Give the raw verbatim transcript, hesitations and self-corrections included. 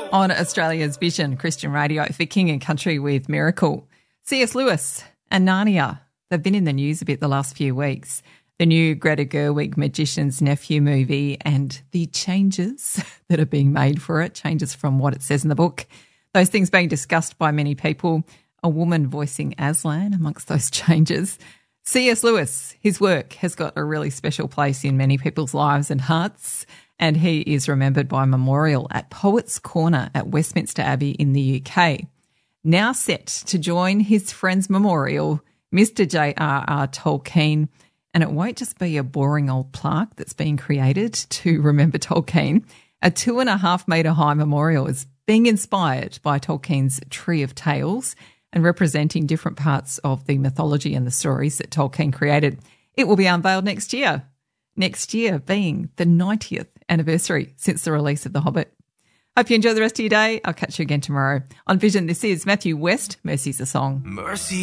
On Australia's Vision Christian Radio for King and Country with Miracle. C S Lewis and Narnia, they've been in the news a bit the last few weeks. The new Greta Gerwig Magician's Nephew movie and the changes that are being made for it, changes from what it says in the book. Those things being discussed by many people, a woman voicing Aslan amongst those changes. C S Lewis, his work has got a really special place in many people's lives and hearts, and he is remembered by a memorial at Poets' Corner at Westminster Abbey in the U K. Now set to join his friend's memorial, Mister J R R Tolkien, and it won't just be a boring old plaque that's being created to remember Tolkien. A two and a half metre high memorial is being inspired by Tolkien's Tree of Tales and representing different parts of the mythology and the stories that Tolkien created. It will be unveiled next year. Next year being the ninetieth anniversary since the release of The Hobbit. Hope you enjoy the rest of your day. I'll catch you again tomorrow. On Vision, this is Matthew West, Mercy's a Song. Mercy.